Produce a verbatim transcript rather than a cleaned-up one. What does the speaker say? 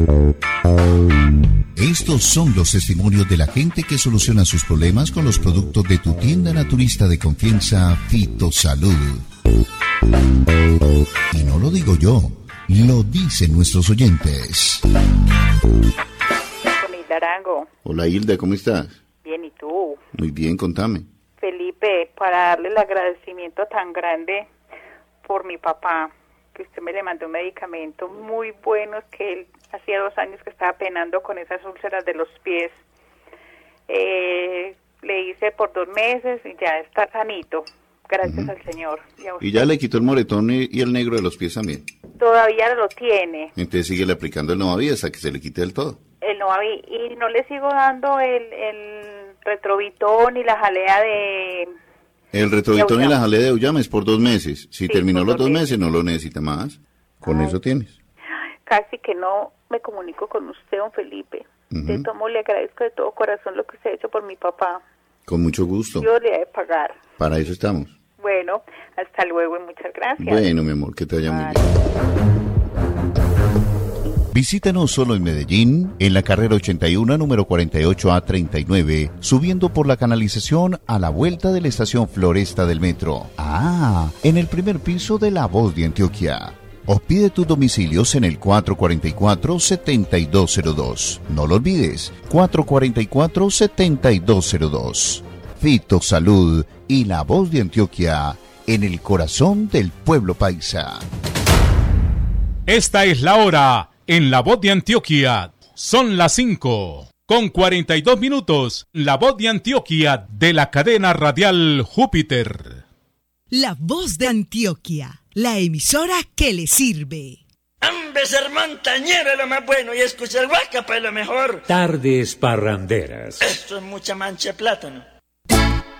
Estos son los testimonios de la gente que soluciona sus problemas con los productos de tu tienda naturista de confianza, Fitosalud. Y no lo digo yo, lo dicen nuestros oyentes. Con Hilda Arango. Hola Hilda, ¿cómo estás? Bien, ¿y tú? Muy bien, contame. Felipe, para darle el agradecimiento tan grande por mi papá, que usted me le mandó medicamentos muy buenos, que él hacía dos años que estaba penando con esas úlceras de los pies. Eh, le hice por dos meses y ya está sanito, gracias uh-huh. al Señor. Y, y ya le quitó el moretón y, y el negro de los pies también. Todavía lo tiene. Entonces sigue le aplicando el Novavida hasta que se le quite del todo. El Novavida, y no le sigo dando el, el retrovitón y la jalea de... El retrovitón y la jalea de Uyama es por dos meses. Si sí, terminó los dos meses, meses no lo necesita más. Con Ay. eso tienes. Casi que no me comunico con usted, don Felipe. Uh-huh. De tomo le agradezco de todo corazón lo que usted ha hecho por mi papá. Con mucho gusto. Yo le he de pagar. Para eso estamos. Bueno, hasta luego y muchas gracias. Bueno, mi amor, que te vaya vale. muy bien. Visítanos solo en Medellín, en la carrera ochenta y uno, número cuarenta y ocho A treinta y nueve, subiendo por la canalización a la vuelta de la estación Floresta del metro. Ah, en el primer piso de La Voz de Antioquia. O pide tus domicilios en el cuatro cuatro cuatro, siete dos cero dos. No lo olvides, cuatro cuatro cuatro, siete dos cero dos. Fitosalud y La Voz de Antioquia, en el corazón del pueblo paisa. Esta es la hora en La Voz de Antioquia. Son las cinco con cuarenta y dos minutos. La Voz de Antioquia de la cadena radial Júpiter. La Voz de Antioquia, la emisora que le sirve. Hombre, ser montañero es lo más bueno y escuchar Guacapa es lo mejor. Tardes parranderas. Esto es mucha mancha de plátano.